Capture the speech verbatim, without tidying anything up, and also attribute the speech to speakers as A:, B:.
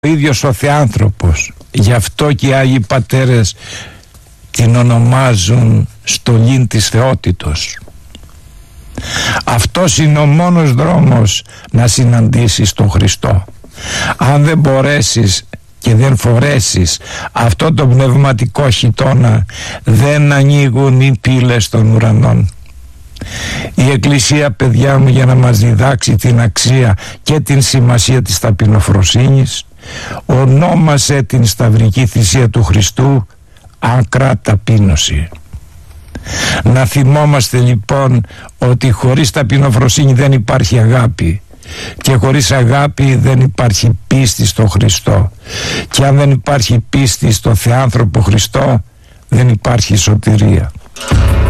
A: ο ίδιος ο Θεάνθρωπος. Γι' αυτό και οι Άγιοι Πατέρες την ονομάζουν στολήν της θεότητος. Αυτός είναι ο μόνος δρόμος να συναντήσεις τον Χριστό. Αν δεν μπορέσεις και δεν φορέσεις αυτό το πνευματικό χιτώνα, δεν ανοίγουν οι πύλες των ουρανών. Η Εκκλησία, παιδιά μου, για να μας διδάξει την αξία και την σημασία της ταπεινοφροσύνης, ονόμασε την σταυρική θυσία του Χριστού άκρα ταπείνωση. Να θυμόμαστε λοιπόν ότι χωρίς ταπεινοφροσύνη δεν υπάρχει αγάπη, και χωρίς αγάπη δεν υπάρχει πίστη στο Χριστό, και αν δεν υπάρχει πίστη στο Θεάνθρωπο Χριστό δεν υπάρχει σωτηρία.